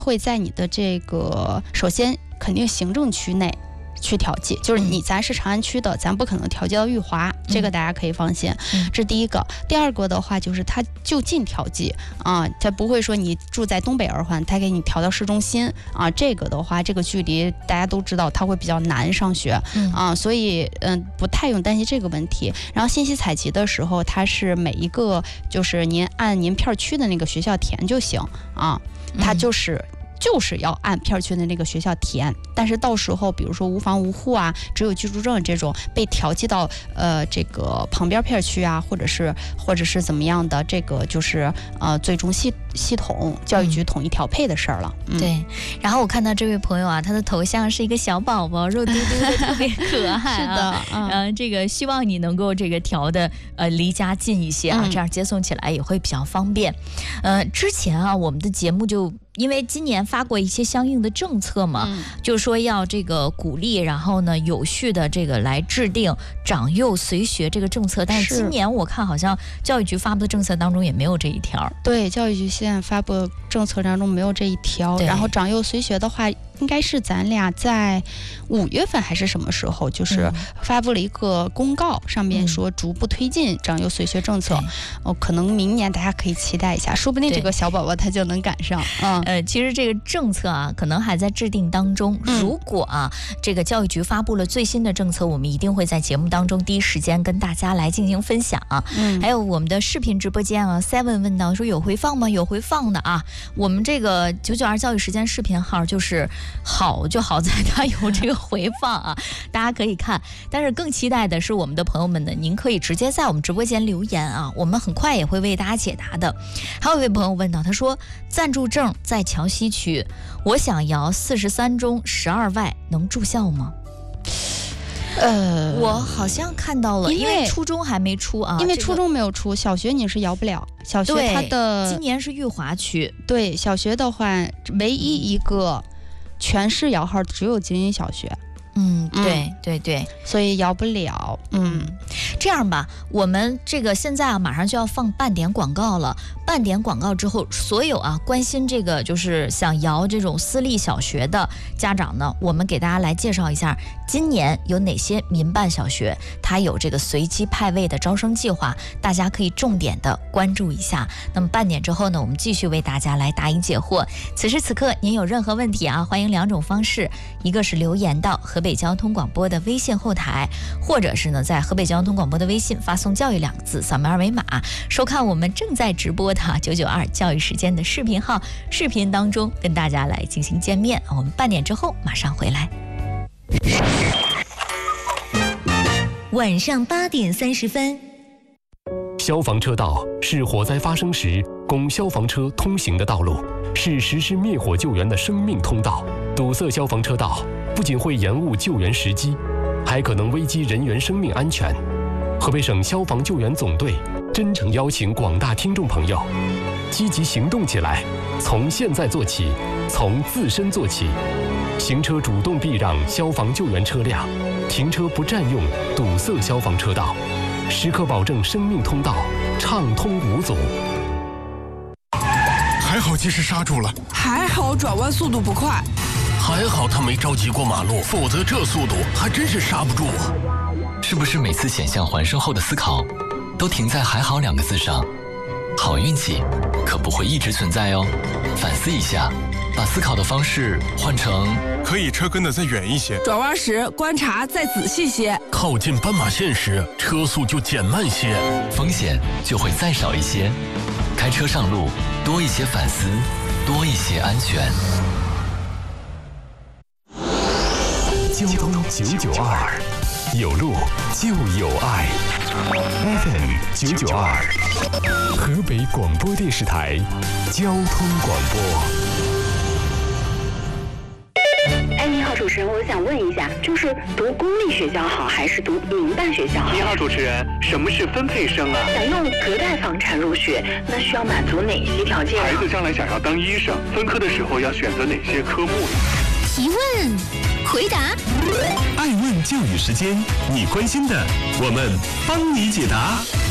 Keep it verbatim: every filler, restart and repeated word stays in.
会在你的这个首先肯定行政区内去调剂，就是你咱是长安区的，咱不可能调剂到裕华，嗯、这个大家可以放心。嗯、这是第一个。第二个的话，就是它就近调剂啊，它不会说你住在东北二环，它给你调到市中心啊。这个的话，这个距离大家都知道，它会比较难上学、嗯、啊，所以嗯、呃，不太用担心这个问题。然后信息采集的时候，它是每一个就是您按您片区的那个学校填就行啊，它就是。嗯就是要按片区的那个学校填，但是到时候比如说无房无户啊，只有居住证这种被调剂到呃这个旁边片区啊，或者是或者是怎么样的，这个就是呃最终系系统教育局统一调配的事儿了、 嗯。对，然后我看到这位朋友啊，他的头像是一个小宝宝，肉嘟嘟的，特别可爱、啊。 是的，嗯、 呃，这个希望你能够这个调的呃离家近一些啊，嗯、这样接送起来也会比较方便。呃，之前啊，我们的节目就。因为今年发过一些相应的政策嘛，嗯、就说要这个鼓励，然后呢有序的这个来制定长幼随学这个政策，但是今年我看好像教育局发布的政策当中也没有这一条。 对，教育局现在发布的政策当中没有这一条。然后长幼随学的话，应该是咱俩在五月份还是什么时候，就是发布了一个公告，上面说逐步推进长幼随学政策。哦，可能明年大家可以期待一下，说不定这个小宝宝他就能赶上。嗯。 呃，其实这个政策啊，可能还在制定当中。如果啊，嗯、这个教育局发布了最新的政策，我们一定会在节目当中第一时间跟大家来进行分享。嗯，还有我们的视频直播间啊 ，Seven 问到说有回放吗？有回放的啊。我们这个九九二教育时间视频号就是好就好在它有这个回放啊，大家可以看。但是更期待的是我们的朋友们呢，您可以直接在我们直播间留言啊，我们很快也会为大家解答的。还有一位朋友问到，他说暂住证在桥西区，我想摇四十三中十二外能住校吗？呃，我好像看到了，因为初中还没出啊， 因为初中没有出，小学你是摇不了。小学它的今年是裕华区， 对，小学的话，唯一一个全市摇号只有精英小学。 嗯，对对对， 所以摇不了。 嗯，这样吧，我们这个现在啊，马上就要放半点广告了。半点广告之后，所有啊关心这个就是想摇这种私立小学的家长呢，我们给大家来介绍一下，今年有哪些民办小学它有这个随机派位的招生计划，大家可以重点的关注一下。那么半点之后呢，我们继续为大家来答疑解惑。此时此刻，您有任何问题啊，欢迎两种方式，一个是留言到河北交通广播的微信后台，或者是呢在河北交通广播的微信发送教育两个字，扫描二维码收看我们正在直播的九九二教育时间的视频号，视频当中跟大家来进行见面。我们半点之后马上回来。晚上八点三十分， 消防车道是火灾发生时供消防车通行的道路，是实施灭火救援的生命通道。堵塞消防车道不仅会延误救援时机，还可能危及人员生命安全。河北省消防救援总队真诚邀请广大听众朋友积极行动起来，从现在做起，从自身做起。行车主动避让消防救援车辆，停车不占用堵塞消防车道，时刻保证生命通道畅通无阻。 还好及时刹住了， 还好转弯速度不快， 还好他没着急过马路，否则这速度还真是刹不住啊！ 是不是每次险象环生后的思考都停在还好两个字上？好运气可不会一直存在哦，反思一下，把思考的方式换成可以车跟得再远一些， 转弯时观察再仔细些， 靠近斑马线时车速就减慢些， 风险就会再少一些。开车上路多一些反思，多一些安全。 交通九九二，有路就有爱。F M 九九二，河北广播电视台交通广播。 哎，你好，主持人，我想问一下，就是读公立学校好还是读民办学校好？ 你好，主持人，什么是分配生啊？ 想用隔代房产入学，那需要满足哪些条件啊？ 孩子将来想要当医生，分科的时候要选择哪些科目呢？ 提问，回答。 爱问教育时间，你关心的，我们帮你解答。